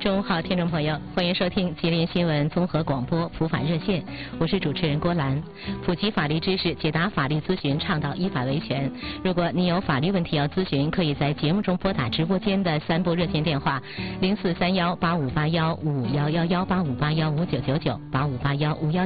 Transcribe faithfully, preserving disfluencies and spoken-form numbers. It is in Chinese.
中午好，听众朋友，欢迎收听吉林新闻综合广播普法热线，我是主持人郭兰。普及法律知识，解答法律咨询，倡导依法维权。如果你有法律问题要咨询，可以在节目中拨打直播间的三部热线电话：零四三幺八五八幺五幺幺幺、八五八幺五九九九、八五八幺五幺。